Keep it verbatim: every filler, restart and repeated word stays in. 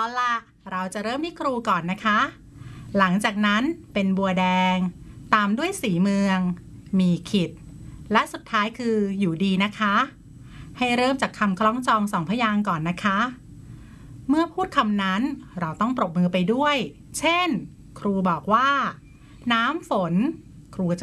เอาล่ะเราจะเริ่มที่ครูก่อนนะคะหลังจากนั้นเป็นบัวแดงตามด้วยสีเมืองมีขิดและสุดท้ายคืออยู่ดีนะคะให้เริ่มจากคำคล้องจองสองพยางค์ก่อนนะคะเมื่อพูดคำนั้นเราต้องปรบมือไปด้วยเช่นครูบอกว่าน้ำฝนครูจะ